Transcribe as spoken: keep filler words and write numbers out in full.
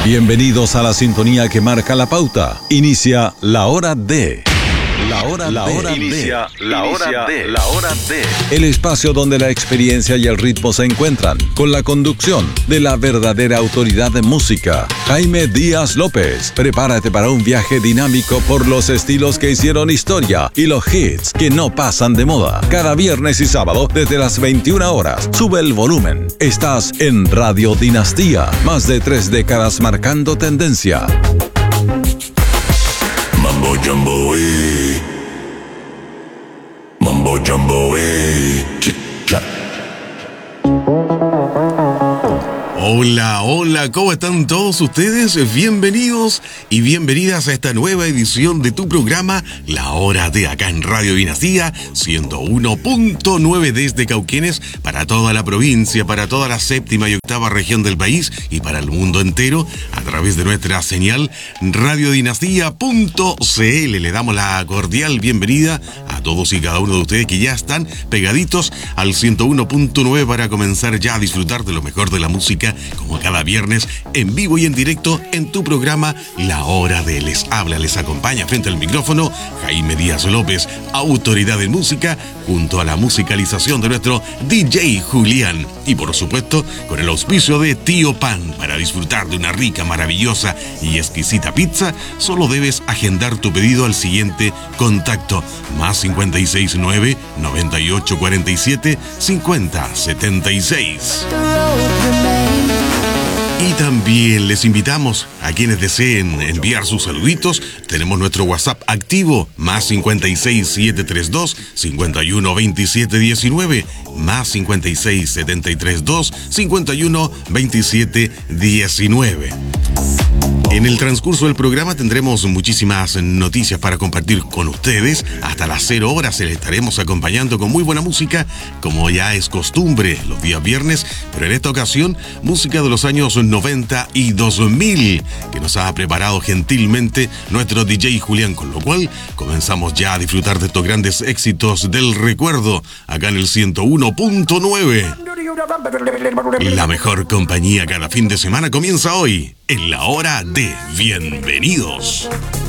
Bienvenidos a la sintonía que marca la pauta. Inicia la hora de... La hora, la hora de, inicia la hora de, la hora de. El espacio donde la experiencia y el ritmo se encuentran, con la conducción de la verdadera autoridad de música, Jaime Díaz López. Prepárate para un viaje dinámico por los estilos que hicieron historia y los hits que no pasan de moda. Cada viernes y sábado desde las veintiuna horas. Sube el volumen. Estás en Radio Dinastía. Más de tres décadas marcando tendencia. Mambo Jumbo, eh. Mambo Jumbo, eh. Chit, chat. Hola, hola, ¿cómo están todos ustedes? Bienvenidos y bienvenidas a esta nueva edición de tu programa La Hora de, acá en Radio Dinastía ciento uno punto nueve desde Cauquenes, para toda la provincia, para toda la séptima y octava región del país y para el mundo entero a través de nuestra señal radiodinastía punto c l. Le damos la cordial bienvenida a todos y cada uno de ustedes que ya están pegaditos al ciento uno punto nueve para comenzar ya a disfrutar de lo mejor de la música, como cada viernes, en vivo y en directo en tu programa La Hora de. Les habla, les acompaña frente al micrófono Jaime Díaz López, autoridad en música, junto a la musicalización de nuestro D J Julián. Y por supuesto, con el auspicio de Tío Pan. Para disfrutar de una rica, maravillosa y exquisita pizza, solo debes agendar tu pedido al siguiente contacto: más cincuenta y seis nueve, noventa y ocho cuarenta y siete, cincuenta setenta y seis. Y también les invitamos a quienes deseen enviar sus saluditos. Tenemos nuestro WhatsApp activo, más cincuenta y seis setecientos treinta y dos, cincuenta y uno veintisiete diecinueve, más cincuenta y seis setecientos treinta y dos, cincuenta y uno veintisiete diecinueve. En el transcurso del programa tendremos muchísimas noticias para compartir con ustedes. Hasta las cero horas les estaremos acompañando con muy buena música, como ya es costumbre los días viernes, pero en esta ocasión música de los años noventa y dos mil, que nos ha preparado gentilmente nuestro D J Julián, con lo cual comenzamos ya a disfrutar de estos grandes éxitos del recuerdo, acá en el ciento uno punto nueve. La mejor compañía cada fin de semana comienza hoy, en la hora de. Bienvenidos.